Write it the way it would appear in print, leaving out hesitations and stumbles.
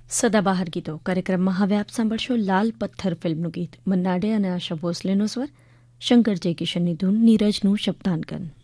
સદાબહાર ગીતો કાર્યક્રમમાં હવે આપ સાંભળશો લાલ પથ્થર ફિલ્મનું ગીત મન્નાડે અને આશા ભોસલેનો સ્વર, શંકર જયકિશનની ધૂન, નીરજનું શબ્દાંકન.